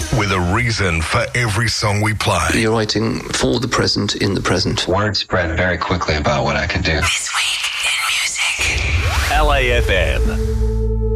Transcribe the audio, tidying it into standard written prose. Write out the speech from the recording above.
with a reason for every song we play. You're writing for the present, in the present. Word spread very quickly about what I could do. This week in music. LAFM.